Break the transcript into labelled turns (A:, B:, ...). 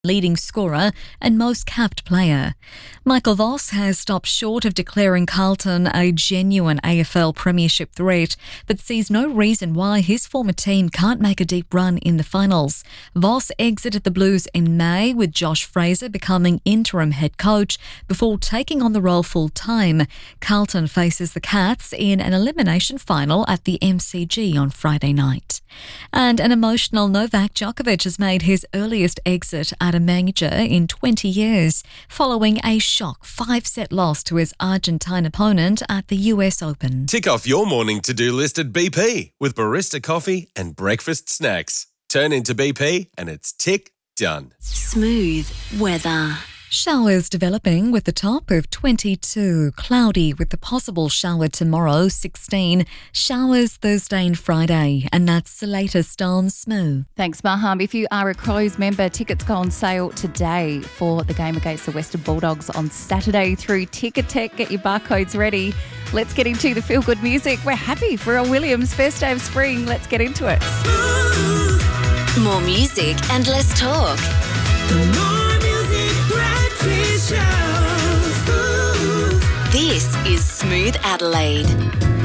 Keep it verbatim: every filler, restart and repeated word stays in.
A: leading scorer and most capped player. Michael Voss has stopped short of declaring Carlton a genuine A F L premiership threat, but sees no reason why his former team can't make a deep run in the finals. Voss exited the Blues in May, with Josh Fraser becoming interim head coach before taking on the role full-time. Carlton faces the Cats in an elimination final at the M C G on Friday night. And an emotional Novak Djokovic has made his earliest exit at a major in twenty years, following a shock five-set loss to his Argentine opponent at the U S Open.
B: Tick off your morning to-do list at B P with barista coffee and breakfast snacks. Turn into B P and it's tick done.
C: Smooth weather.
A: Showers developing with the top of twenty-two. Cloudy with the possible shower tomorrow, sixteen. Showers Thursday and Friday. And that's the latest on Smooth.
D: Thanks, Maham. If you are a Crows member, tickets go on sale today for the game against the Western Bulldogs on Saturday through Ticketek. Get your barcodes ready. Let's get into the feel-good music. We're happy for Pharrell Williams' first day of spring. Let's get into it.
C: More music and less talk. This is Smooth Adelaide.